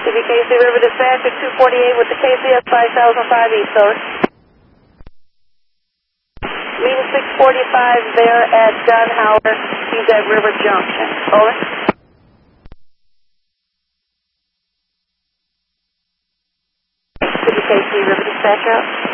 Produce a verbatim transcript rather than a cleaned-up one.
C B K C River Dispatcher two forty-eight with the K C S five thousand five East, over. Meeting six forty-five there at Dunhauer, he's at River Junction, over. C B K C River Dispatcher out.